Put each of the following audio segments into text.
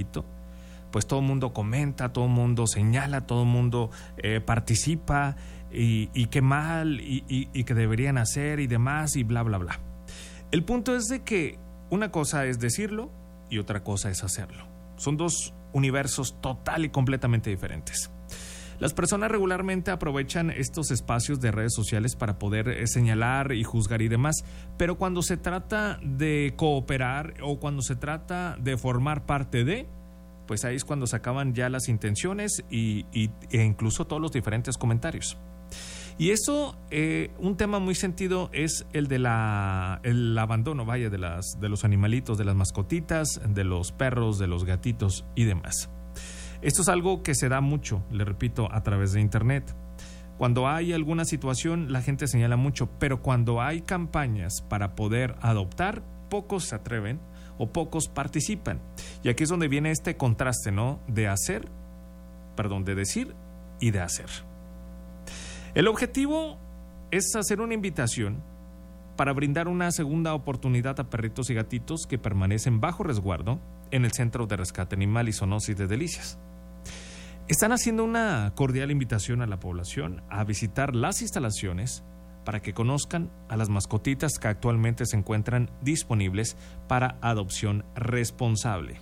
pues todo el mundo comenta, todo el mundo señala, todo el mundo participa y qué mal y que deberían hacer y demás y bla, bla, bla. El punto es de que una cosa es decirlo y otra cosa es hacerlo. Son dos universos total y completamente diferentes. Las personas regularmente aprovechan estos espacios de redes sociales para poder señalar y juzgar y demás, pero cuando se trata de cooperar o cuando se trata de formar parte de, pues ahí es cuando se acaban ya las intenciones e incluso todos los diferentes comentarios. Y eso, un tema muy sentido es el de el abandono, vaya, de los animalitos, de las mascotitas, de los perros, de los gatitos y demás. Esto es algo que se da mucho, le repito, a través de internet. Cuando hay alguna situación, la gente señala mucho, pero cuando hay campañas para poder adoptar, pocos se atreven o pocos participan. Y aquí es donde viene este contraste, ¿no? De decir y de hacer. El objetivo es hacer una invitación para brindar una segunda oportunidad a perritos y gatitos que permanecen bajo resguardo en el Centro de Rescate Animal y Zoonosis de Delicias. Están haciendo una cordial invitación a la población a visitar las instalaciones para que conozcan a las mascotitas que actualmente se encuentran disponibles para adopción responsable.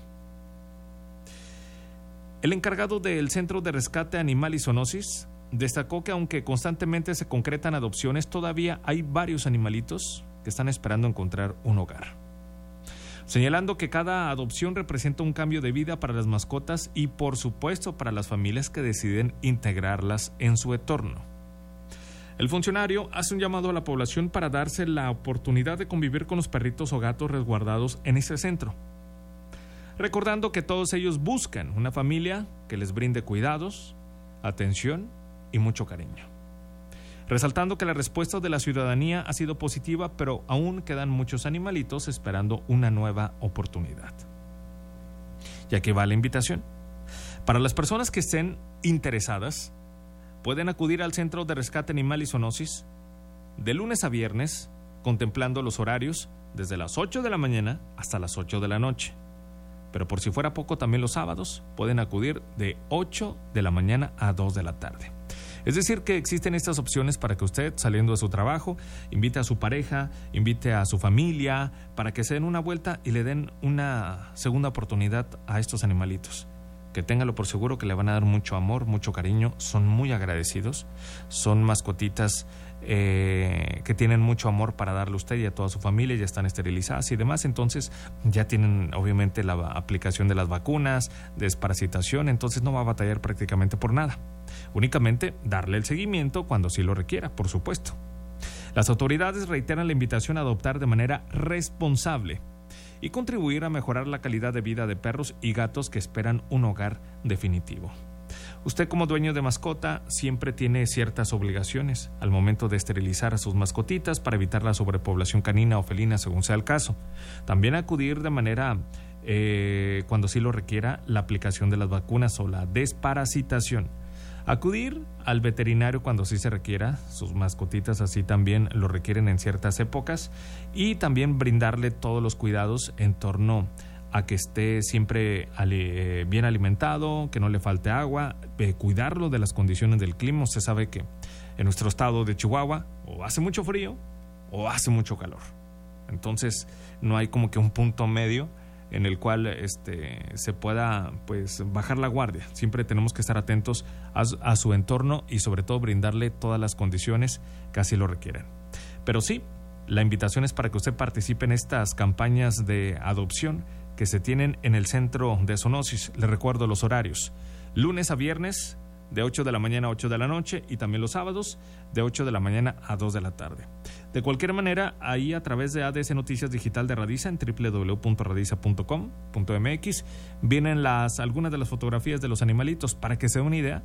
El encargado del Centro de Rescate Animal y Zoonosis destacó que aunque constantemente se concretan adopciones, todavía hay varios animalitos que están esperando encontrar un hogar. Señalando que cada adopción representa un cambio de vida para las mascotas y, por supuesto, para las familias que deciden integrarlas en su entorno. El funcionario hace un llamado a la población para darse la oportunidad de convivir con los perritos o gatos resguardados en ese centro, recordando que todos ellos buscan una familia que les brinde cuidados, atención y mucho cariño. Resaltando que la respuesta de la ciudadanía ha sido positiva, pero aún quedan muchos animalitos esperando una nueva oportunidad. Y aquí va la invitación. Para las personas que estén interesadas, pueden acudir al Centro de Rescate Animal y Zoonosis de lunes a viernes, contemplando los horarios desde las 8 de la mañana hasta las 8 de la noche. Pero por si fuera poco, también los sábados pueden acudir de 8 de la mañana a 2 de la tarde. Es decir, que existen estas opciones para que usted, saliendo de su trabajo, invite a su pareja, invite a su familia, para que se den una vuelta y le den una segunda oportunidad a estos animalitos. Que téngalo por seguro que le van a dar mucho amor, mucho cariño, son muy agradecidos, son mascotitas que tienen mucho amor para darle a usted y a toda su familia, ya están esterilizadas y demás, entonces ya tienen obviamente la aplicación de las vacunas, desparasitación, entonces no va a batallar prácticamente por nada. Únicamente darle el seguimiento cuando sí lo requiera, por supuesto. Las autoridades reiteran la invitación a adoptar de manera responsable y contribuir a mejorar la calidad de vida de perros y gatos que esperan un hogar definitivo. Usted, como dueño de mascota, siempre tiene ciertas obligaciones al momento de esterilizar a sus mascotitas para evitar la sobrepoblación canina o felina, según sea el caso. También acudir de manera, cuando sí lo requiera, la aplicación de las vacunas o la desparasitación. Acudir al veterinario cuando sí se requiera, sus mascotitas así también lo requieren en ciertas épocas, y también brindarle todos los cuidados en torno a que esté siempre bien alimentado, que no le falte agua, cuidarlo de las condiciones del clima. Usted sabe que en nuestro estado de Chihuahua o hace mucho frío o hace mucho calor. Entonces no hay como que un punto medio en el cual se pueda pues bajar la guardia. Siempre tenemos que estar atentos a su entorno y sobre todo brindarle todas las condiciones que así lo requieren. Pero sí, la invitación es para que usted participe en estas campañas de adopción que se tienen en el Centro de Zoonosis. Le recuerdo los horarios: lunes a viernes de 8 de la mañana a 8 de la noche y también los sábados de 8 de la mañana a 2 de la tarde. De cualquier manera, ahí a través de ADS Noticias Digital de Radiza en www.radiza.com.mx vienen algunas de las fotografías de los animalitos para que se dé una idea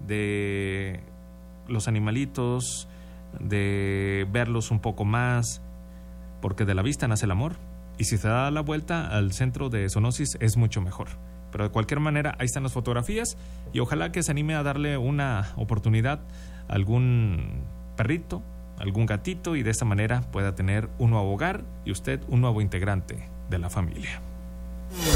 de los animalitos, de verlos un poco más, porque de la vista nace el amor. Y si se da la vuelta al Centro de Zoonosis es mucho mejor. Pero de cualquier manera, ahí están las fotografías y ojalá que se anime a darle una oportunidad a algún perrito, algún gatito, y de esta manera pueda tener un nuevo hogar y usted un nuevo integrante de la familia.